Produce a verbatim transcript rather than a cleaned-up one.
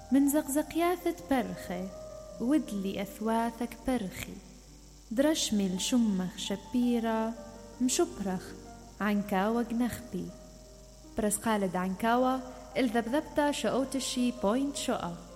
من زقزقياثة برخي ودلي أثواثك برخي درشمي الشمخ شبيرة مشبرخ عنكاوة جنخبي برس قالد عنكاوة الذبذبتا شقوتشي بوينت شقا.